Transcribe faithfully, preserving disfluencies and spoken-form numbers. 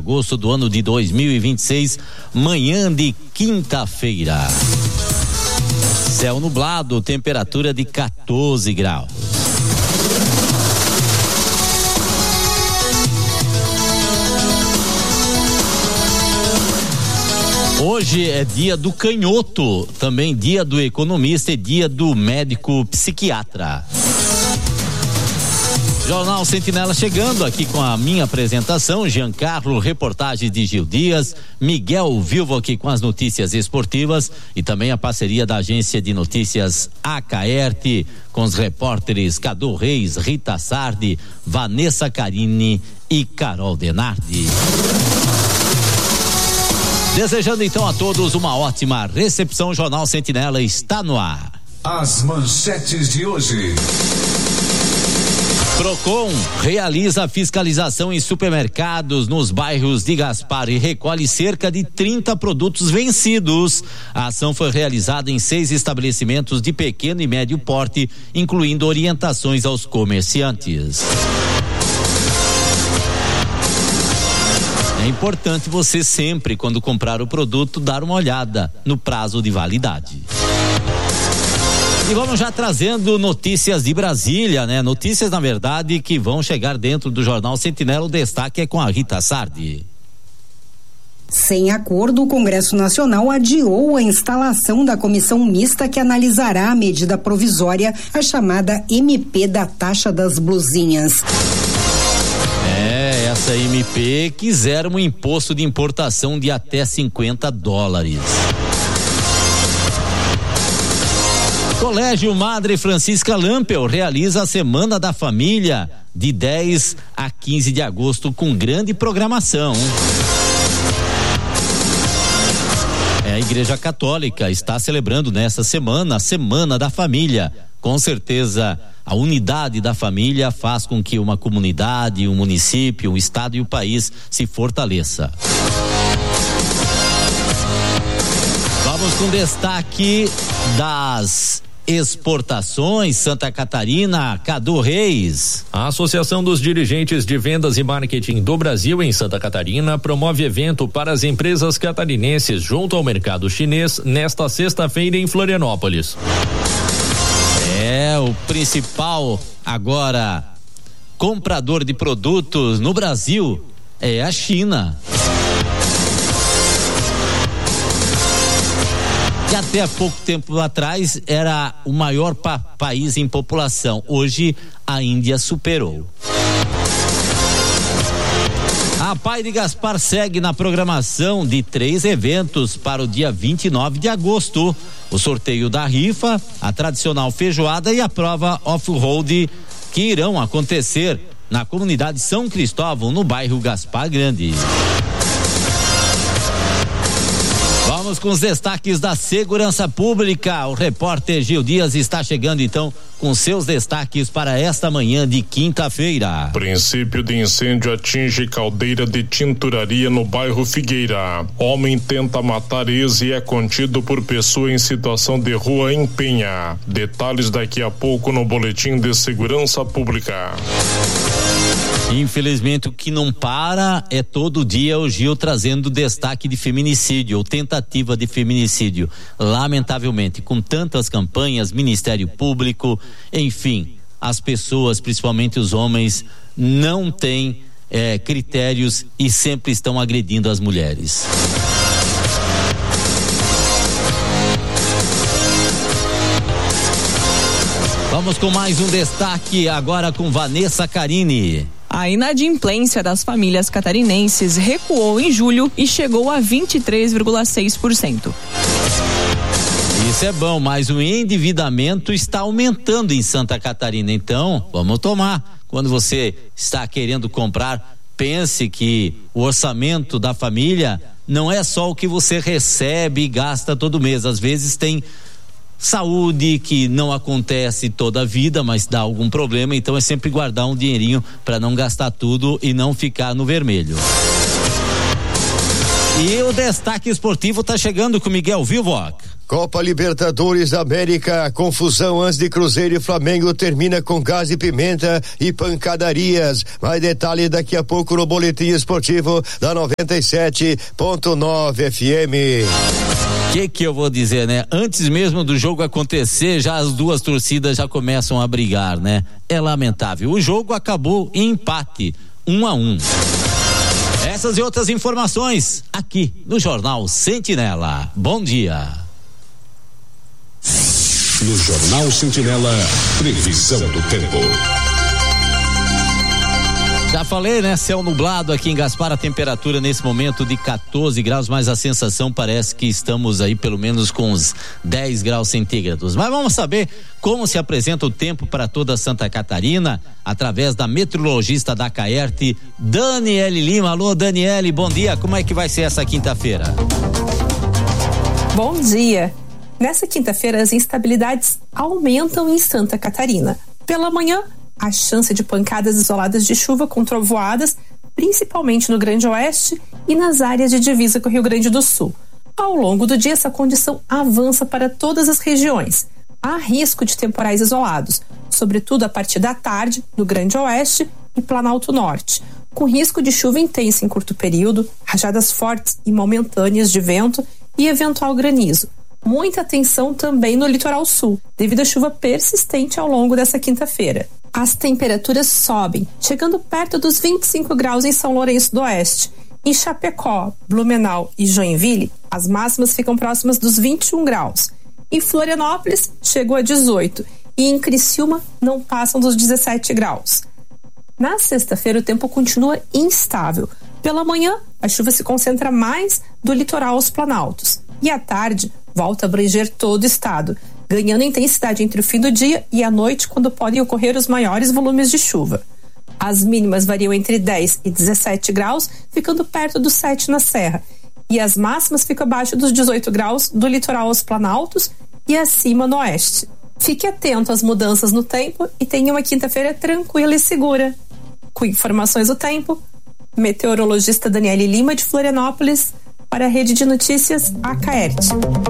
agosto do ano de dois mil e vinte e seis, manhã de quinta-feira. Céu nublado, temperatura de quatorze graus. Hoje é dia do canhoto, também dia do economista e dia do médico psiquiatra. Jornal Sentinela chegando aqui com a minha apresentação, Giancarlo, reportagem de Gil Dias, Miguel Vilvo aqui com as notícias esportivas e também a parceria da agência de notícias Acaerte com os repórteres Cadu Reis, Rita Sardi, Vanessa Carini e Carol Denardi. Desejando então a todos uma ótima recepção, o Jornal Sentinela está no ar. As manchetes de hoje. Procon realiza fiscalização em supermercados nos bairros de Gaspar e recolhe cerca de trinta produtos vencidos. A ação foi realizada em seis estabelecimentos de pequeno e médio porte, incluindo orientações aos comerciantes. É importante você sempre, quando comprar o produto, dar uma olhada no prazo de validade. E vamos já trazendo notícias de Brasília, né? Notícias, na verdade, que vão chegar dentro do Jornal Sentinela. O destaque é com a Rita Sardi. Sem acordo, o Congresso Nacional adiou a instalação da comissão mista que analisará a medida provisória, a chamada M P da taxa das blusinhas. É, essa M P quiser um imposto de importação de até cinquenta dólares. Colégio Madre Francisca Lampel realiza a Semana da Família de dez a quinze de agosto com grande programação. É, a Igreja Católica está celebrando nessa semana a Semana da Família. Com certeza, a unidade da família faz com que uma comunidade, um município, um estado e o país se fortaleça. Vamos com destaque das exportações, Santa Catarina, Cadu Reis. A Associação dos Dirigentes de Vendas e Marketing do Brasil em Santa Catarina promove evento para as empresas catarinenses junto ao mercado chinês nesta sexta-feira em Florianópolis. É, o principal agora comprador de produtos no Brasil é a China. Que até há pouco tempo atrás era o maior pa- país em população. Hoje a Índia superou. A Pai de Gaspar segue na programação de três eventos para o dia vinte e nove de agosto. O sorteio da rifa, a tradicional feijoada e a prova off-road que irão acontecer na comunidade São Cristóvão, no bairro Gaspar Grande. Vamos com os destaques da segurança pública. O repórter Gil Dias está chegando então com seus destaques para esta manhã de quinta-feira. Princípio de incêndio atinge caldeira de tinturaria no bairro Figueira. Homem tenta matar ex e é contido por pessoa em situação de rua em Penha. Detalhes daqui a pouco no boletim de segurança pública. Infelizmente, o que não para é todo dia o Gil trazendo destaque de feminicídio ou tentativa de feminicídio. Lamentavelmente, com tantas campanhas, Ministério Público, enfim, as pessoas, principalmente os homens, não têm é, critérios e sempre estão agredindo as mulheres. Vamos com mais um destaque agora com Vanessa Carini. A inadimplência das famílias catarinenses recuou em julho e chegou a vinte e três vírgula seis por cento. Isso é bom, mas o endividamento está aumentando em Santa Catarina. Então, vamos tomar. Quando você está querendo comprar, pense que o orçamento da família não é só o que você recebe e gasta todo mês. Às vezes tem saúde que não acontece toda a vida, mas dá algum problema, então é sempre guardar um dinheirinho para não gastar tudo e não ficar no vermelho. E o destaque esportivo está chegando com Miguel Vilvoc. Copa Libertadores da América, confusão antes de Cruzeiro e Flamengo termina com gás e pimenta e pancadarias. Mais detalhe daqui a pouco no Boletim Esportivo da noventa e sete ponto nove F M. O que que eu vou dizer, né? Antes mesmo do jogo acontecer, já as duas torcidas já começam a brigar, né? É lamentável. O jogo acabou em empate, um a um. Essas e outras informações aqui no Jornal Sentinela. Bom dia. No Jornal Sentinela, previsão do tempo. Já falei, né? Céu nublado aqui em Gaspar, a temperatura nesse momento de quatorze graus, mas a sensação parece que estamos aí pelo menos com uns dez graus centígrados. Mas vamos saber como se apresenta o tempo para toda Santa Catarina através da meteorologista da Caerte, Daniele Lima. Alô, Daniele, bom dia. Como é que vai ser essa quinta-feira? Bom dia. Nessa quinta-feira, as instabilidades aumentam em Santa Catarina. Pela manhã, a chance de pancadas isoladas de chuva com trovoadas, principalmente no Grande Oeste e nas áreas de divisa com o Rio Grande do Sul. Ao longo do dia, essa condição avança para todas as regiões. Há risco de temporais isolados, sobretudo a partir da tarde, no Grande Oeste e Planalto Norte, com risco de chuva intensa em curto período, rajadas fortes e momentâneas de vento e eventual granizo. Muita atenção também no litoral sul, devido à chuva persistente ao longo dessa quinta-feira. As temperaturas sobem, chegando perto dos vinte e cinco graus em São Lourenço do Oeste. Em Chapecó, Blumenau e Joinville, as máximas ficam próximas dos vinte e um graus. Em Florianópolis, chegou a dezoito e em Criciúma não passam dos dezessete graus. Na sexta-feira, o tempo continua instável. Pela manhã, a chuva se concentra mais do litoral aos planaltos. E à tarde, volta a abranger todo o estado, ganhando intensidade entre o fim do dia e a noite, quando podem ocorrer os maiores volumes de chuva. As mínimas variam entre dez e dezessete graus, ficando perto dos sete na Serra. E as máximas ficam abaixo dos dezoito graus do litoral aos planaltos e acima no oeste. Fique atento às mudanças no tempo e tenha uma quinta-feira tranquila e segura. Com informações do tempo, meteorologista Daniele Lima de Florianópolis, para a Rede de Notícias A Caerte.